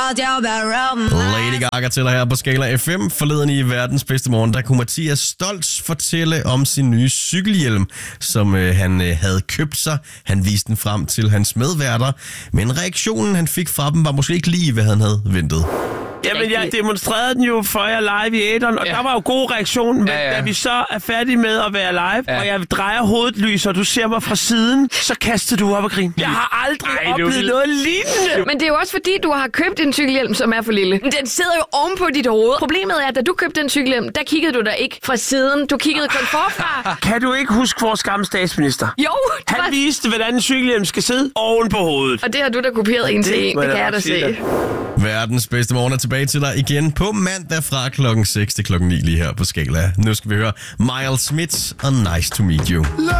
Lady Gaga til dig her på Skala FM. Forleden i verdens bedste morgen, der kunne Mathias stolt fortælle om sin nye cykelhjelm, som han havde købt sig. Han viste den frem til hans medværter, men reaktionen han fik fra dem var måske ikke lige, hvad han havde ventet. Jamen, jeg demonstrerede den jo for jer live i æteren, og der var jo god reaktion. Men da vi så er færdige med at være live, og jeg drejer hovedet lys, og du ser mig fra siden, så kaster du op og griner. Jeg har aldrig oplevet noget lignende. Men det er jo også fordi, du har købt en cykelhjelm, som er for lille. Den sidder jo oven på dit hoved. Problemet er, at da du købte den cykelhjelm, der kiggede du der ikke fra siden. Du kiggede kun forfra. Kan du ikke huske vores gamle statsminister? Jo. Han viste, hvordan en cykelhjelm skal sidde oven på hovedet. Og det har du da kopieret en til en. Det kan jeg da se. Verdens bedste morgen er tilbage til dig igen på mandag fra klokken 6 til klokken 9 lige her på Skala. Nu skal vi høre Miles Smith og Nice to Meet You.